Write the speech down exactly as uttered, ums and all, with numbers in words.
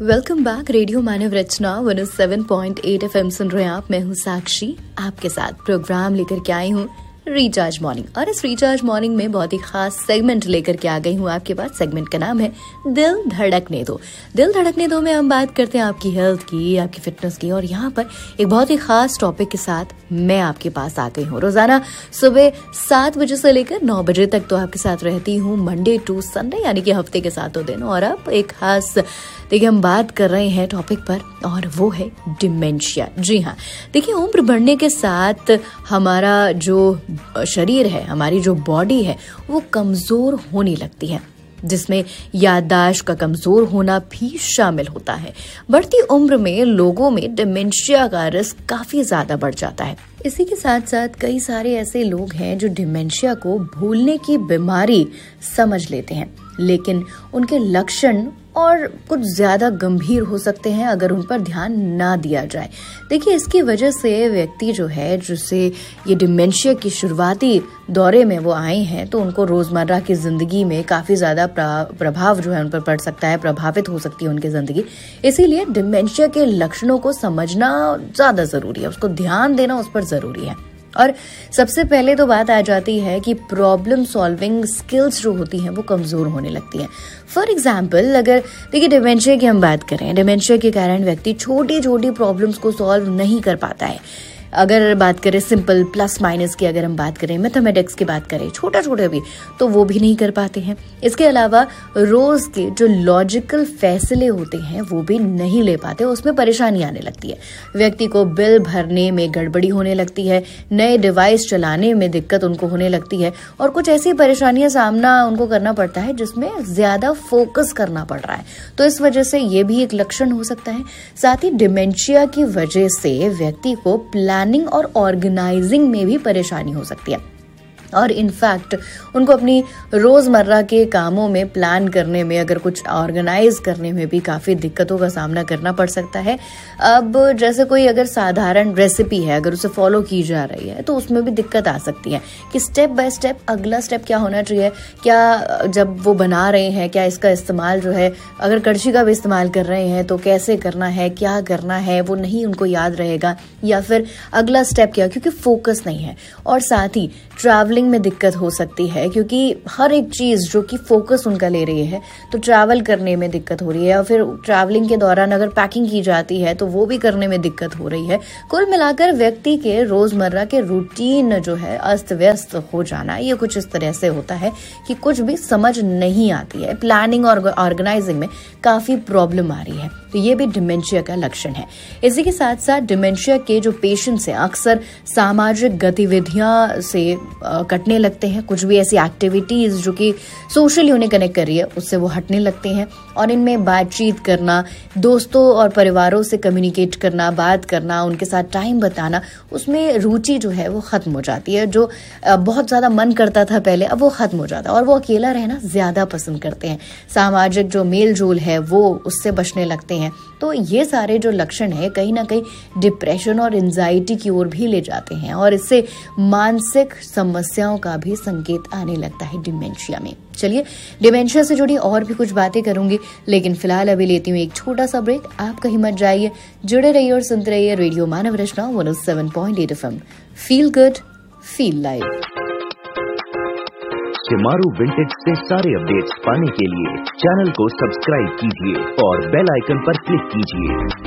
Welcome back. Radio मानव रचना one O seven point eight F M सुन रहे हैं आप। मैं हूँ साक्षी, आपके साथ प्रोग्राम लेकर के आई हूँ रिचार्ज मॉर्निंग। और इस रिचार्ज मॉर्निंग में बहुत ही खास सेगमेंट लेकर के आ गई हूँ आपके पास। सेगमेंट का नाम है दिल धड़कने दो। दिल धड़कने दो में हम बात करते हैं आपकी हेल्थ की, आपकी फिटनेस की, और यहाँ पर एक बहुत ही खास टॉपिक के साथ मैं आपके पास आ गई हूँ। रोजाना सुबह सात बजे से लेकर नौ बजे तक तो आपके साथ रहती हूँ, मंडे टू संडे, यानी कि हफ्ते के सातों दिन। और अब एक खास देखिए हम बात कर रहे हैं टॉपिक पर, और वो है डिमेंशिया। जी हाँ, देखिए उम्र बढ़ने के साथ हमारा जो शरीर है, हमारी जो बॉडी है, वो कमजोर होने लगती है, जिसमें याददाश्त का कमजोर होना भी शामिल होता है। बढ़ती उम्र में लोगों में डिमेंशिया का रिस्क काफी ज्यादा बढ़ जाता है। इसी के साथ साथ कई सारे ऐसे लोग हैं जो डिमेंशिया को भूलने की बीमारी समझ लेते हैं, लेकिन उनके लक्षण और कुछ ज्यादा गंभीर हो सकते हैं अगर उन पर ध्यान ना दिया जाए। देखिए इसकी वजह से व्यक्ति जो है, जिसे ये डिमेंशिया की शुरुआती दौरे में वो आए हैं, तो उनको रोजमर्रा की जिंदगी में काफी ज्यादा प्रभाव जो है उन पर पड़ सकता है, प्रभावित हो सकती है उनकी जिंदगी। इसीलिए डिमेंशिया के लक्षणों को समझना ज्यादा जरूरी है, उसको ध्यान देना उस पर जरूरी है। और सबसे पहले तो बात आ जाती है कि प्रॉब्लम सॉल्विंग स्किल्स जो होती हैं वो कमजोर होने लगती हैं। फॉर एग्जाम्पल, अगर देखिए डिमेंशिया की हम बात करें, डिमेंशिया के कारण व्यक्ति छोटी छोटी प्रॉब्लम्स को सॉल्व नहीं कर पाता है। अगर बात करें सिंपल प्लस माइनस की, अगर हम बात करें मैथमेटिक्स की बात करें, छोटा छोटा भी, तो वो भी नहीं कर पाते हैं। इसके अलावा रोज के जो लॉजिकल फैसले होते हैं वो भी नहीं ले पाते, उसमें परेशानी आने लगती है। व्यक्ति को बिल भरने में गड़बड़ी होने लगती है, नए डिवाइस चलाने में दिक्कत उनको होने लगती है, और कुछ ऐसी परेशानियां सामना उनको करना पड़ता है जिसमें ज्यादा फोकस करना पड़ रहा है। तो इस वजह से ये भी एक लक्षण हो सकता है। साथ ही डिमेंशिया की वजह से व्यक्ति को प्लानिंग और ऑर्गेनाइजिंग में भी परेशानी हो सकती है, और इनफैक्ट उनको अपनी रोजमर्रा के कामों में प्लान करने में, अगर कुछ ऑर्गेनाइज करने में भी काफी दिक्कतों का सामना करना पड़ सकता है। अब जैसे कोई अगर साधारण रेसिपी है, अगर उसे फॉलो की जा रही है, तो उसमें भी दिक्कत आ सकती है कि स्टेप बाय स्टेप अगला स्टेप क्या होना चाहिए, क्या जब वो बना रहे हैं, क्या इसका इस्तेमाल जो है, अगर कड़छी का भी इस्तेमाल कर रहे हैं तो कैसे करना है, क्या करना है, वो नहीं उनको याद रहेगा, या फिर अगला स्टेप क्या, क्योंकि फोकस नहीं है। और साथ ही ट्रैवलिंग में दिक्कत हो सकती है, क्योंकि हर एक चीज जो कि फोकस उनका ले रही है, तो ट्रैवल करने में दिक्कत हो रही है, और फिर ट्रैवलिंग के दौरान अगर पैकिंग की जाती है तो वो भी करने में दिक्कत हो रही है। कुल मिलाकर व्यक्ति के रोजमर्रा के रूटीन जो है अस्त व्यस्त हो जाना, ये कुछ इस तरह से होता है कि कुछ भी समझ नहीं आती है, प्लानिंग और ऑर्गेनाइजिंग में काफी प्रॉब्लम आ रही है। तो ये भी डिमेंशिया का लक्षण है। इसी के साथ साथ डिमेंशिया के जो पेशेंट्स हैं अक्सर सामाजिक गतिविधियां से कटने लगते हैं। कुछ भी ऐसी एक्टिविटीज जो कि सोशली उन्हें कनेक्ट कर रही है, उससे वो हटने लगते हैं, और इनमें बातचीत करना, दोस्तों और परिवारों से कम्युनिकेट करना, बात करना, उनके साथ टाइम बताना, उसमें रुचि जो है वो खत्म हो जाती है। जो बहुत ज्यादा मन करता था पहले, अब वो खत्म हो जाता है, और वो अकेला रहना ज्यादा पसंद करते हैं। सामाजिक जो मेल जोल है वो उससे बचने लगते हैं। तो ये सारे जो लक्षण है कहीं ना कहीं डिप्रेशन और एंजाइटी की ओर भी ले जाते हैं, और इससे मानसिक समस्याओं का भी संकेत आने लगता है डिमेंशिया में। चलिए डिमेंशिया से जुड़ी और भी कुछ बातें करूंगी, लेकिन फिलहाल अभी लेती हूँ एक छोटा सा ब्रेक। आप कहीं मत जाइए, जुड़े रहिए और सुनते रहिए रेडियो मानव रचना one O seven point eight F M. Feel good, feel live. Shemaroo vintage से सारे अपडेट्स पाने के लिए चैनल को सब्सक्राइब कीजिए और बेल आइकन पर क्लिक कीजिए।